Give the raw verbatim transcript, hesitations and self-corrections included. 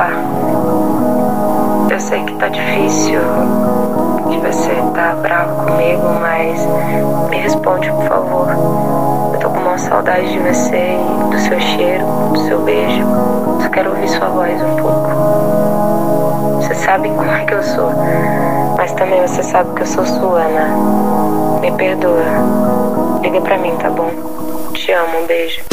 desabafar. Eu sei que tá difícil, que você tá bravo comigo, mas me responde, por favor. Eu tô com uma saudade de você e do seu cheiro, do seu beijo. Só quero ouvir sua voz um pouco. Você sabe como é que eu sou, mas também você sabe que eu sou sua, né? Me perdoa. Liga pra mim, tá bom? Te amo, um beijo.